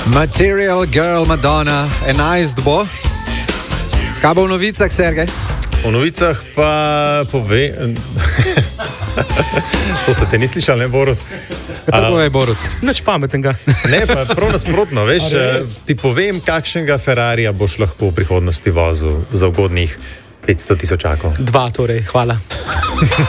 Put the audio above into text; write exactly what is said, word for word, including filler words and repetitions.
Material Girl Madonna, enajst bo. Kaj bo v novicah, Sergej? V novicah pa pove... To se te ni slišal, ne, Borut? Kako je, Borut? Nič pametnega. Ne, pa prav nasprotno, veš, ti povem, kakšnega Ferrarija boš lahko v prihodnosti vozil za ugodnih petsto tisočakov. Dva torej, hvala.